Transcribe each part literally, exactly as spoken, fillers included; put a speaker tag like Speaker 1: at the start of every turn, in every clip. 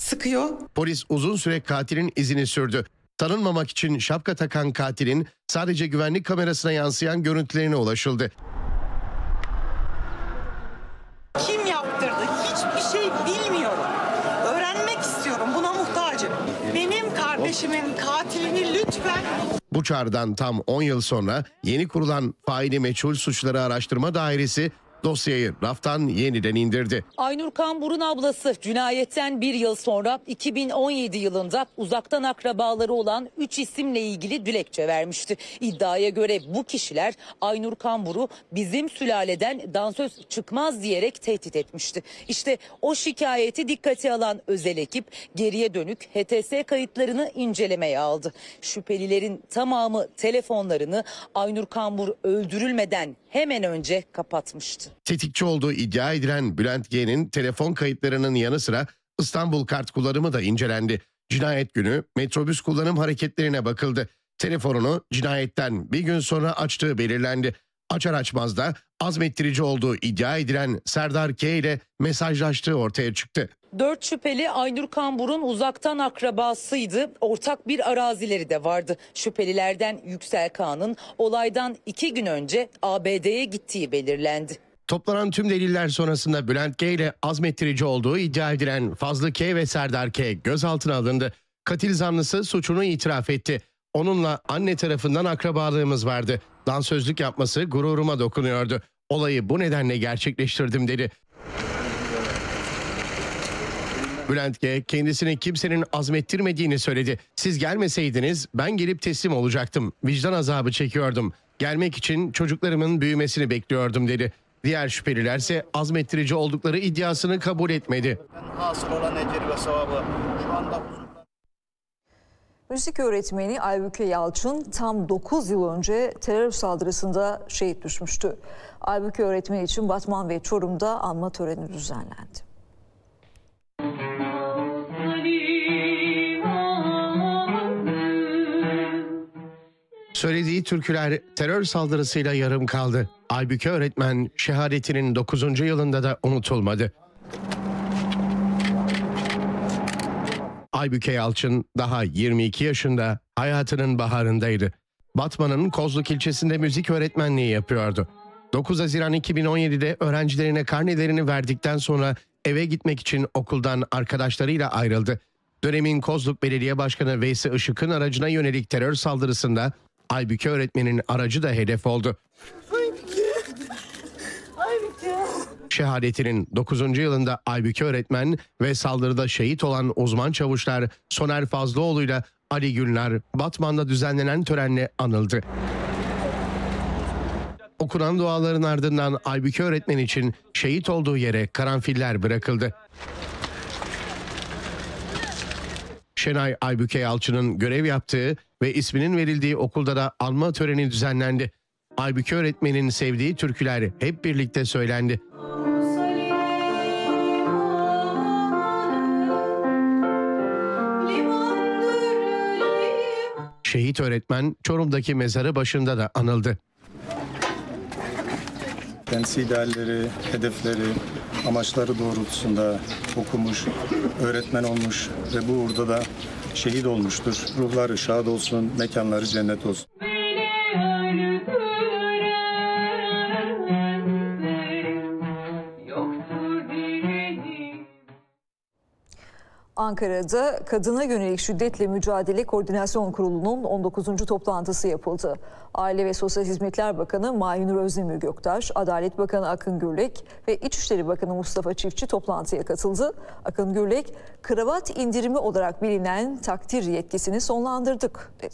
Speaker 1: sıkıyor.
Speaker 2: Polis uzun süre katilin izini sürdü. Tanınmamak için şapka takan katilin sadece güvenlik kamerasına yansıyan görüntülerine ulaşıldı.
Speaker 1: Kim yaptırdı? Hiçbir şey bilmiyorum. Öğrenmek istiyorum. Buna muhtacım. Benim kardeşimin katilini lütfen...
Speaker 2: Bu çağrıdan tam on yıl sonra yeni kurulan Faili Meçhul Suçları Araştırma Dairesi dosyayı raftan yeniden indirdi.
Speaker 3: Aynur Kambur'un ablası cinayetten bir yıl sonra iki bin on yedi yılında uzaktan akrabaları olan üç isimle ilgili dilekçe vermişti. İddiaya göre bu kişiler Aynur Kambur'u bizim sülaleden dansöz çıkmaz diyerek tehdit etmişti. İşte o şikayeti dikkate alan özel ekip geriye dönük H T S kayıtlarını incelemeye aldı. Şüphelilerin tamamı telefonlarını Aynur Kambur öldürülmeden hemen önce kapatmıştı.
Speaker 2: Tetikçi olduğu iddia edilen Bülent G'nin telefon kayıtlarının yanı sıra İstanbul kart kullanımı da incelendi. Cinayet günü metrobüs kullanım hareketlerine bakıldı. Telefonunu cinayetten bir gün sonra açtığı belirlendi. Açar açmaz da azmettirici olduğu iddia edilen Serdar K ile mesajlaştığı ortaya çıktı.
Speaker 3: Dört şüpheli Aynur Kambur'un uzaktan akrabasıydı. Ortak bir arazileri de vardı. Şüphelilerden Yüksel Kağan'ın olaydan iki gün önce A B D'ye gittiği belirlendi.
Speaker 2: Toplanan tüm deliller sonrasında Bülent G ile azmettirici olduğu iddia edilen Fazlı K ve Serdar K gözaltına alındı. Katil zanlısı suçunu itiraf etti. Onunla anne tarafından akrabalığımız vardı. Dansözlük yapması gururuma dokunuyordu. Olayı bu nedenle gerçekleştirdim dedi. Bülent G kendisini kimsenin azmettirmediğini söyledi. Siz gelmeseydiniz ben gelip teslim olacaktım. Vicdan azabı çekiyordum. Gelmek için çocuklarımın büyümesini bekliyordum dedi. Diğer şüpheliler ise azmettirici oldukları iddiasını kabul etmedi.
Speaker 4: Müzik öğretmeni Aybüke Yalçın tam dokuz yıl önce terör saldırısında şehit düşmüştü. Aybüke öğretmeni için Batman ve Çorum'da anma töreni düzenlendi.
Speaker 2: Söylediği türküler terör saldırısıyla yarım kaldı. Aybüke öğretmen şehadetinin dokuzuncu yılında da unutulmadı. Aybüke Yalçın daha yirmi iki yaşında, hayatının baharındaydı. Batman'ın Kozluk ilçesinde müzik öğretmenliği yapıyordu. dokuz Haziran iki bin on yedi'de öğrencilerine karnelerini verdikten sonra eve gitmek için okuldan arkadaşlarıyla ayrıldı. Dönemin Kozluk Belediye Başkanı Veysi Işık'ın aracına yönelik terör saldırısında Aybüke öğretmenin aracı da hedef oldu. Şehadetinin dokuzuncu yılında Aybüke öğretmen ve saldırıda şehit olan uzman çavuşlar Soner Fazlıoğlu ile Ali Günler Batman'da düzenlenen törenle anıldı. Okunan duaların ardından Aybüke öğretmen için şehit olduğu yere karanfiller bırakıldı. Şenay Aybüke Yalçın'ın görev yaptığı ve isminin verildiği okulda da anma töreni düzenlendi. Aybüke öğretmenin sevdiği türküler hep birlikte söylendi. Şehit öğretmen Çorum'daki mezarı başında da anıldı.
Speaker 5: Kendisi idealleri, hedefleri, amaçları doğrultusunda okumuş, öğretmen olmuş ve bu uğurda da şehit olmuştur. Ruhları şad olsun, mekanları cennet olsun.
Speaker 4: Ankara'da Kadına Yönelik Şiddetle Mücadele Koordinasyon Kurulu'nun on dokuzuncu toplantısı yapıldı. Aile ve Sosyal Hizmetler Bakanı Mahinur Özdemir Göktaş, Adalet Bakanı Akın Gürlek ve İçişleri Bakanı Mustafa Çiftçi toplantıya katıldı. Akın Gürlek, kravat indirimi olarak bilinen takdir yetkisini sonlandırdık dedi.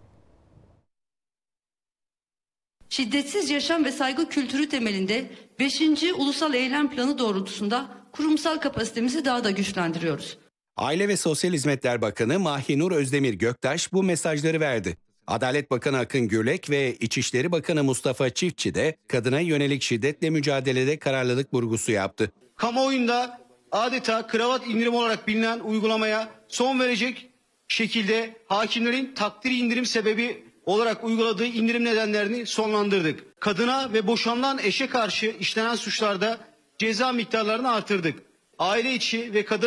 Speaker 6: Şiddetsiz yaşam ve saygı kültürü temelinde beşinci Ulusal Eylem Planı doğrultusunda kurumsal kapasitemizi daha da güçlendiriyoruz.
Speaker 7: Aile ve Sosyal Hizmetler Bakanı Mahinur Özdemir Göktaş bu mesajları verdi. Adalet Bakanı Akın Gürlek ve İçişleri Bakanı Mustafa Çiftçi de kadına yönelik şiddetle mücadelede kararlılık vurgusu yaptı.
Speaker 8: Kamuoyunda adeta kravat indirim olarak bilinen uygulamaya son verecek şekilde hakimlerin takdiri indirim sebebi olarak uyguladığı indirim nedenlerini sonlandırdık. Kadına ve boşanılan eşe karşı işlenen suçlarda ceza miktarlarını artırdık. Aile içi ve kadın